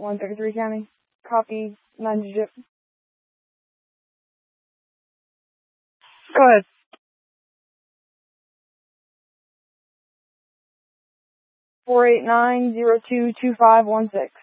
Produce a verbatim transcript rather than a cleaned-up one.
one thirty-three County. Copy, nine digit. Go ahead. four eight nine zero two two five one six.